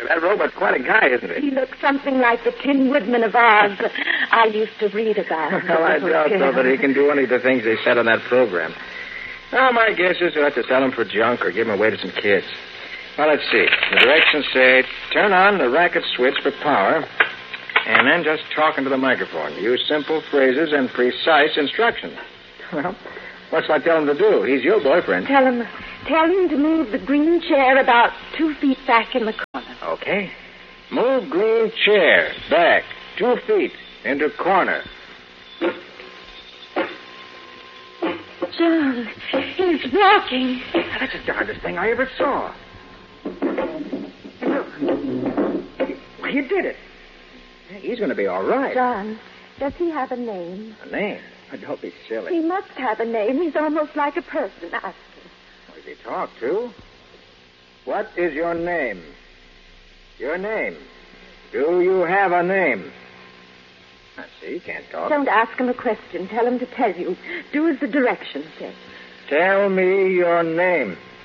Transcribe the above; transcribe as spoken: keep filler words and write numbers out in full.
that robot's quite a guy, isn't he? He looks something like the Tin Woodman of Oz that I used to read about. Well, I doubt, though, that he can do any of the things they said on that program. Well, my guess is we'll have to sell him for junk or give him away to some kids. Well, let's see. The directions say, turn on the racket switch for power, and then just talk into the microphone. Use simple phrases and precise instructions. Well, what shall I tell him to do? He's your boyfriend. Tell him, tell him to move the green chair about two feet back in the corner. Okay. Move green chair back two feet into corner. John, he's walking. That's the darndest thing I ever saw. Look. Why, you did it. He's going to be all right. John, does he have a name? A name? Oh, don't be silly. He must have a name. He's almost like a person. Ask him. What does he talk to? What is your name? Your name. Do you have a name? I see, he can't talk. Don't ask him a question. Tell him to tell you. Do as the directions say. Tell me your name.